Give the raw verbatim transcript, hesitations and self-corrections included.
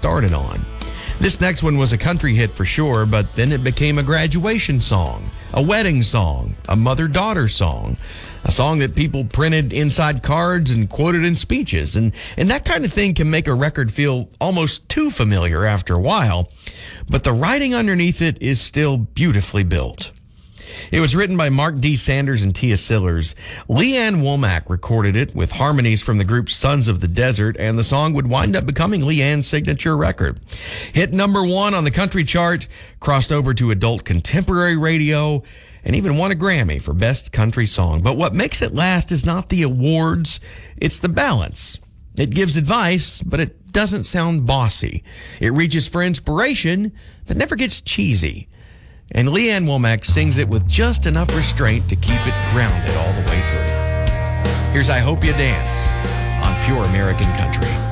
started on. This next one was a country hit for sure, but then it became a graduation song, a wedding song, a mother-daughter song, a song that people printed inside cards and quoted in speeches. And, and that kind of thing can make a record feel almost too familiar after a while, but the writing underneath it is still beautifully built. It was written by Mark D. Sanders and Tia Sillers. Leanne Womack recorded it with harmonies from the group Sons of the Desert, and the song would wind up becoming Leanne's signature record. Hit number one on the country chart, crossed over to adult contemporary radio, and even won a Grammy for Best Country Song. But what makes it last is not the awards, it's the balance. It gives advice, but it doesn't sound bossy. It reaches for inspiration, but never gets cheesy. And Leanne Womack sings it with just enough restraint to keep it grounded all the way through. Here's I Hope You Dance on Pure American Country.